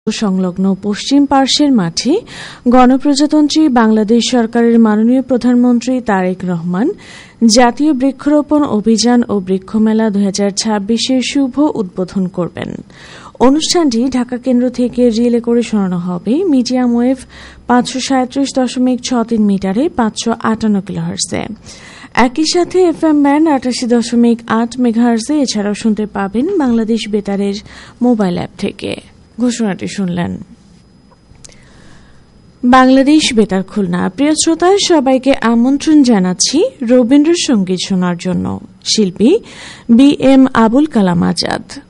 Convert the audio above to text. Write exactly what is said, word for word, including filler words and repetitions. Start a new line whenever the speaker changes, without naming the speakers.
সংলগ্ন পশ্চিম পার্শ্বের মাঠে গণপ্রজাতন্ত্রী বাংলাদেশ সরকারের মাননীয় প্রধানমন্ত্রী তারেক রহমান জাতীয় বৃক্ষরোপণ অভিযান ও বৃক্ষমেলা দুই হাজার ছাব্বিশের শুভ উদ্বোধন করবেন। অনুষ্ঠানটি ঢাকা কেন্দ্র থেকে রিলে করে শোনানো হবে মিডিয়াম ওয়েভ পাঁচশো সাঁত্রিশ দশমিক ছ তিন মিটারে পাঁচশো আটান্ন কিলোহার্টজে। একই সাথে এফ এম ব্যান্ড আটাশি দশমিক আট মেগাহার্টজে এছাড়াও শুনতে পাবেন বাংলাদেশ বেতারের মোবাইল অ্যাপ থেকে। ঘোষণাটি শুনলেন বাংলাদেশ বেতার খুলনা। প্রিয় শ্রোতা, সবাইকে আমন্ত্রণ জানাচ্ছি রবীন্দ্রসঙ্গীত শোনার জন্য। শিল্পী বি এম আবুল কালাম আজাদ।